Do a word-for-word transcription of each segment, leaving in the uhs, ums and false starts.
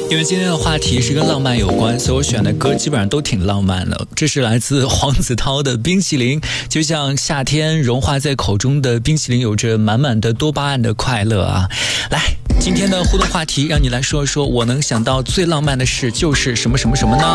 因为今天的话题是跟浪漫有关，所以我选的歌基本上都挺浪漫的。这是来自黄子韬的《冰淇淋》，就像夏天融化在口中的冰淇淋，有着满满的多巴胺的快乐啊！来，今天的互动话题，让你来说一说，我能想到最浪漫的事就是什么什么什么呢？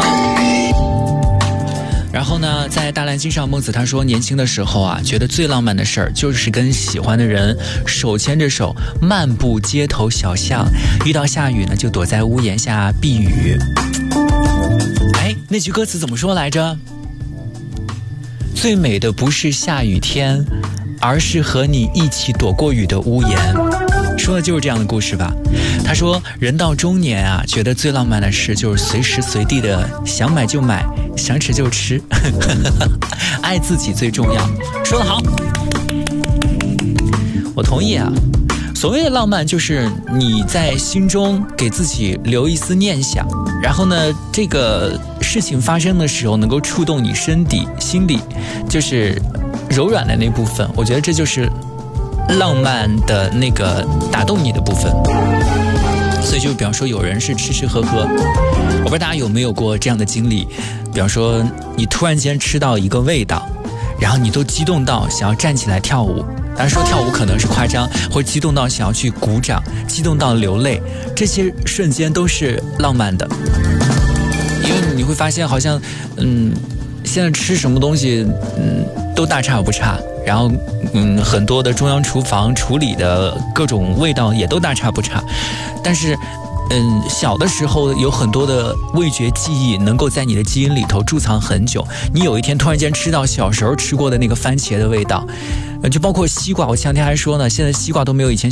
然后呢，在大蓝鲸上，孟子他说，年轻的时候啊，觉得最浪漫的事儿就是跟喜欢的人手牵着手漫步街头小巷，遇到下雨呢，就躲在屋檐下避雨。哎，那句歌词怎么说来着？最美的不是下雨天，而是和你一起躲过雨的屋檐。说的就是这样的故事吧。他说，人到中年啊，觉得最浪漫的事就是随时随地的想买就买，想吃就吃，爱自己最重要。说得好，我同意啊。所谓的浪漫，就是你在心中给自己留一丝念想，然后呢，这个事情发生的时候能够触动你身底心里就是柔软的那部分，我觉得这就是浪漫的那个打动你的部分。所以就比方说有人是吃吃喝喝，我不知道大家有没有过这样的经历，比方说你突然间吃到一个味道，然后你都激动到想要站起来跳舞，当然说跳舞可能是夸张，或者激动到想要去鼓掌，激动到流泪，这些瞬间都是浪漫的。因为你会发现好像嗯，现在吃什么东西嗯都大差不差，然后嗯，很多的中央厨房处理的各种味道也都大差不差，但是嗯，小的时候有很多的味觉记忆能够在你的基因里头贮藏很久，你有一天突然间吃到小时候吃过的那个番茄的味道，就包括西瓜，我前两天还说呢，现在西瓜都没有以前